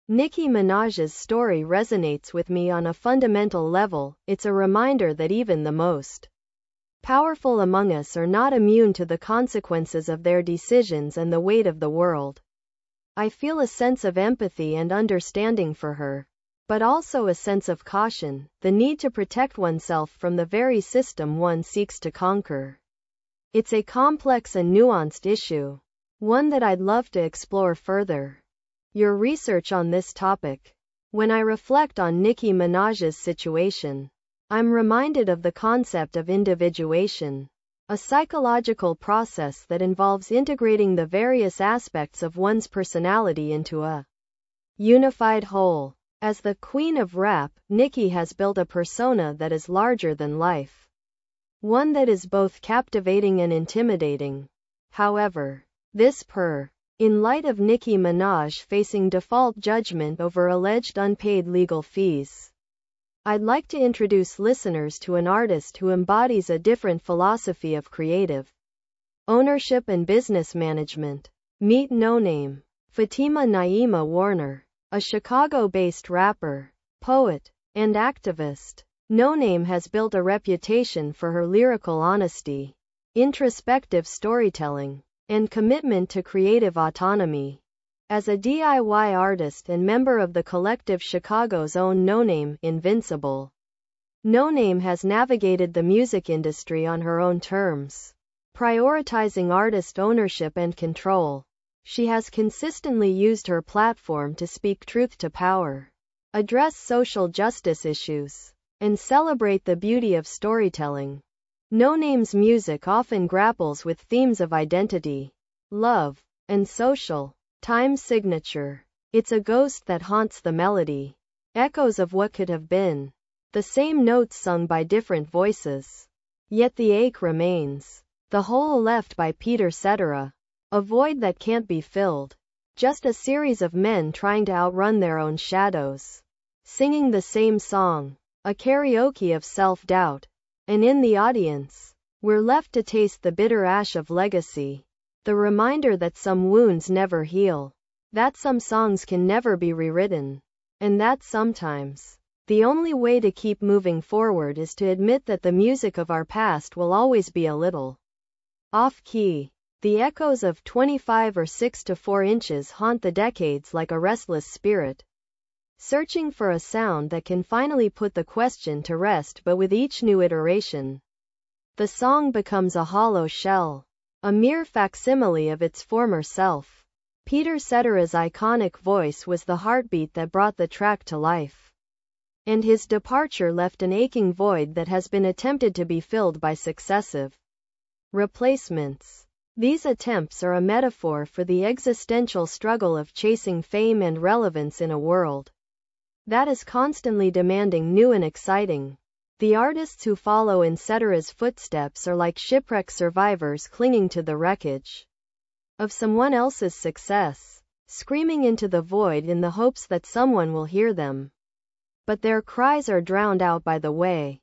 Nicki Minaj's story resonates with me on a fundamental level. It's a reminder that even the most powerful among us are not immune to the consequences of their decisions and the weight of the world. I feel a sense of empathy and understanding for her, but also a sense of caution, the need to protect oneself from the very system one seeks to conquer. It's a complex and nuanced issue, one that I'd love to explore further. Your research on this topic. When I reflect on Nicki Minaj's situation, I'm reminded of the concept of individuation, a psychological process that involves integrating the various aspects of one's personality into a unified whole. As the queen of rap, Nicki has built a persona that is larger than life, one that is both captivating and intimidating. However, in light of Nicki Minaj facing default judgment over alleged unpaid legal fees, I'd like to introduce listeners to an artist who embodies a different philosophy of creative ownership and business management. Meet Noname. Fatima Naima Warner, a Chicago-based rapper, poet, and activist. Noname has built a reputation for her lyrical honesty, introspective storytelling, and commitment to creative autonomy. As a DIY artist and member of the collective Chicago's own Noname, Invincible, Noname has navigated the music industry on her own terms, prioritizing artist ownership and control. She has consistently used her platform to speak truth to power, address social justice issues, and celebrate the beauty of storytelling. Noname's music often grapples with themes of identity, love, and social time signature. It's a ghost that haunts the melody, echoes of what could have been, the same notes sung by different voices. Yet the ache remains, the hole left by Peter Cetera, a void that can't be filled. Just a series of men trying to outrun their own shadows, singing the same song, a karaoke of self-doubt. And in the audience, we're left to taste the bitter ash of legacy, the reminder that some wounds never heal, that some songs can never be rewritten, and that sometimes the only way to keep moving forward is to admit that the music of our past will always be a little off-key. The echoes of 25 or 6 to 4 inches haunt the decades like a restless spirit, searching for a sound that can finally put the question to rest. But with each new iteration, the song becomes a hollow shell, a mere facsimile of its former self. Peter Cetera's iconic voice was the heartbeat that brought the track to life, and his departure left an aching void that has been attempted to be filled by successive replacements. These attempts are a metaphor for the existential struggle of chasing fame and relevance in a world that is constantly demanding new and exciting. The artists who follow in Cetera's footsteps are like shipwreck survivors clinging to the wreckage of someone else's success, screaming into the void in the hopes that someone will hear them. But their cries are drowned out by the way